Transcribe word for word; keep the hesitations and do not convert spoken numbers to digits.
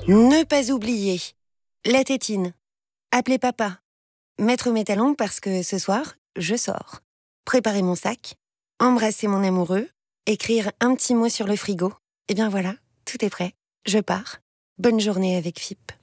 Ne pas oublier. La tétine. Appeler papa. Mettre mes talons parce que ce soir, je sors. Préparer mon sac. Embrasser mon amoureux. Écrire un petit mot sur le frigo. Et bien voilà, tout est prêt. Je pars. Bonne journée avec F I P.